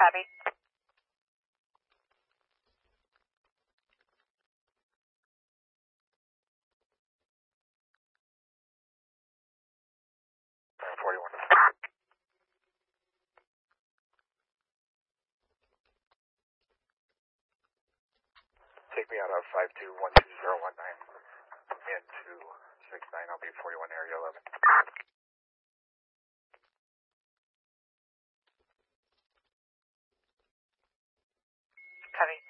Copy. Take me out of 52122019 into 69. I'll be 41 area 11. Copy.